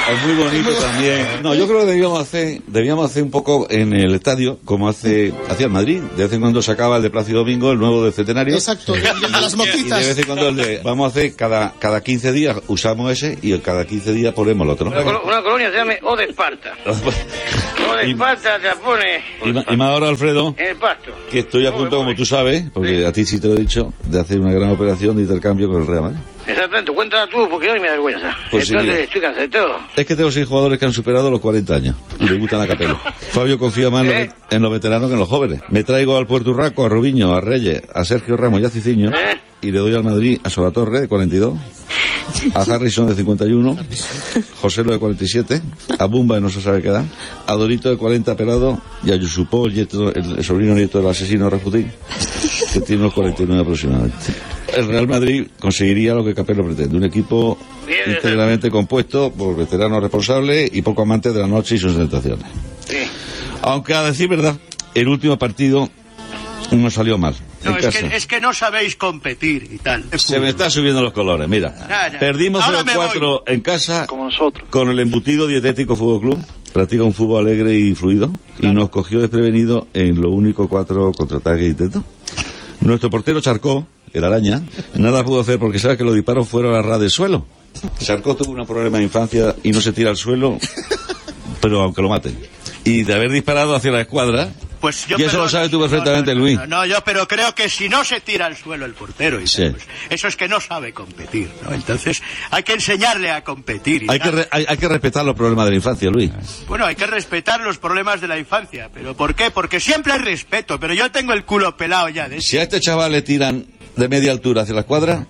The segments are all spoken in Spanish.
Es muy bonito también. No, yo creo que debíamos hacer un poco en el estadio, como hacía el Madrid. De vez en cuando sacaba el de Plácido Domingo, el nuevo del Centenario. Exacto, el de las moquitas. Y de vez en cuando vamos a hacer cada 15 días usamos ese y cada 15 días ponemos el otro. Una colonia se llama O de Esparta. O de Esparta te pone... Y más ahora, Alfredo, en el pasto. Que estoy a punto, como tú sabes, porque a ti sí te lo he dicho, de hacer una gran operación de intercambio con el Real Madrid. Exactamente, cuéntala tú, porque hoy me da vergüenza. Pues entonces sí, estoy cansado de todo. Es que tengo 6 jugadores que han superado los 40 años y le gustan a Capello. Fabio confía más en los veteranos que en los jóvenes. Me traigo al Puerto Urraco, a Rubiño, a Reyes, a Sergio Ramos y a Ciciño, y le doy al Madrid a Solatorre, de 42, a Harrison, de 51, José Lo, de 47, a Bumba, de no se sabe qué edad, a Dorito, de 40, pelado, y a Yusupó, el sobrino nieto del asesino Rasputín, que tiene unos 49 aproximadamente. El Real Madrid conseguiría lo que Capello pretende, un equipo íntegramente compuesto por veteranos responsables y poco amantes de la noche y sus tentaciones. Sí. Aunque, a decir verdad, el último partido no salió mal. No, es que no sabéis competir y tal. Se me están subiendo los colores, mira. Perdimos 0-4 en casa, como nosotros, con el embutido Dietético Fútbol Club. Practica un fútbol alegre y fluido, y nos cogió desprevenido en lo único 4 contraataques intentos. Nuestro portero Charcó, el araña, nada pudo hacer porque sabe que los disparos fueron a ras del suelo. Charcó tuvo un problema de infancia y no se tira al suelo, pero aunque lo maten. Y de haber disparado hacia la escuadra, pues yo, y eso lo sabes tú perfectamente, Luis. Yo pero creo que si no se tira al suelo el portero, y sí, pues, eso es que no sabe competir, ¿no? Entonces hay que enseñarle a competir. Hay que respetar los problemas de la infancia, Luis. Bueno, hay que respetar los problemas de la infancia. ¿Pero por qué? Porque siempre hay respeto, pero yo tengo el culo pelado ya. Si a este chaval le tiran de media altura hacia la escuadra,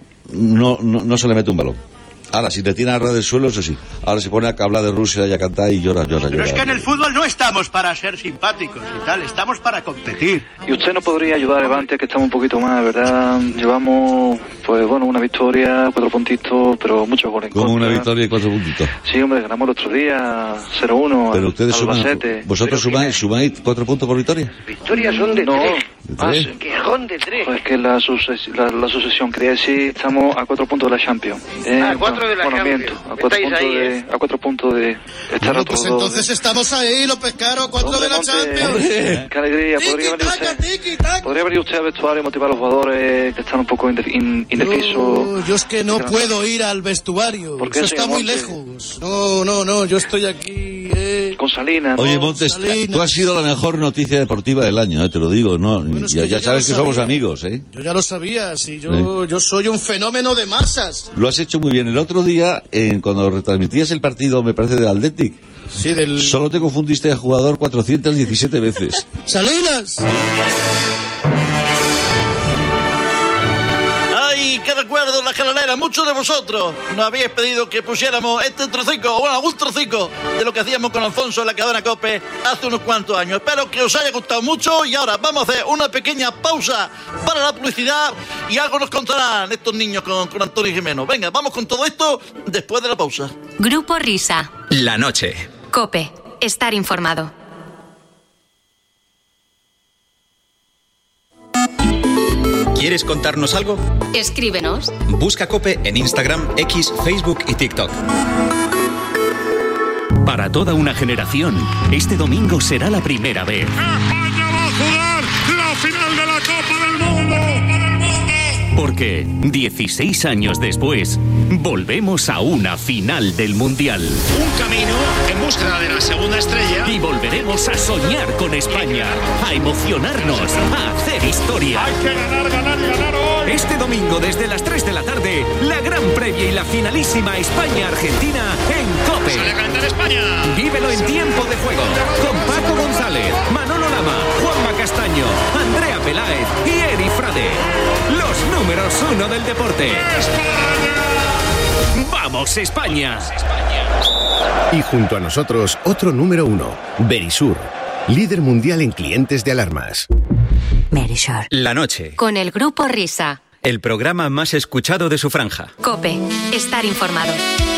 no se le mete un balón. Ahora, si te tiran a ras del suelo, eso sí. Ahora se pone a hablar de Rusia y a cantar y llora. Pero es que en el fútbol no estamos para ser simpáticos y tal, estamos para competir. Y usted no podría ayudar a Levante, que estamos un poquito más, ¿verdad? Llevamos, pues bueno, una victoria, 4 puntitos, pero muchos goles en contra. ¿Cómo una victoria y 4 puntitos? Sí, hombre, ganamos el otro día 0-1. Pero ustedes ¿vosotros sumáis 4 puntos por victoria? Victorias son de 3. Que son de 3. Pues que la sucesión, quería decir, estamos a 4 puntos de la Champions. A 4 de la Champions. A 4 puntos de estar bueno, pues entonces estamos ahí, López Caro, 4 de la Champions. Qué alegría. Podría venir usted al vestuario y motivar a los jugadores que están un poco indecisos. Yo es que no puedo ir al vestuario. Eso está muy lejos. No, yo estoy aquí. Con Salinas. Oye, Montes, tú has sido la mejor noticia deportiva del año, te lo digo, ¿no? Bueno, ya sabes que somos amigos, ¿eh? Yo ya lo sabía, sí, yo soy un fenómeno de masas. Lo has hecho muy bien. El otro día, cuando retransmitías el partido, me parece, del Athletic, sí, solo te confundiste de jugador 417 veces. ¡Salinas! ¡Qué recuerdo la Jalalera! Muchos de vosotros nos habéis pedido que pusiéramos este trocico, bueno, un trocico de lo que hacíamos con Alfonso en la cadena COPE hace unos cuantos años. Espero que os haya gustado mucho y ahora vamos a hacer una pequeña pausa para la publicidad y algo nos contarán estos niños con Antonio Jimeno. Venga, vamos con todo esto después de la pausa. Grupo Risa. La noche. COPE. Estar informado. ¿Quieres contarnos algo? Escríbenos. Busca COPE en Instagram, X, Facebook y TikTok. Para toda una generación, este domingo será la primera vez. España va a jugar la final de la Copa del Mundo. Porque 16 años después, volvemos a una final del Mundial. Un camino en búsqueda de la segunda estrella. Y volveremos a soñar con España, a emocionarnos, a hacer historia. Hay que ganar hoy. Este domingo desde las 3 de la tarde, la gran previa y la finalísima España-Argentina en COPE. ¡Sale a cantar España! Vívelo en tiempo de juego con Paco González, Manolo Lama, Juanma Castaño, Andrea Peláez y Eri Frade. Los números 1 del deporte. ¡España! ¡Vamos, España! Y junto a nosotros, otro número 1, Verisur, líder mundial en clientes de alarmas. Verisur. La noche. Con el Grupo Risa. El programa más escuchado de su franja. COPE. Estar informado.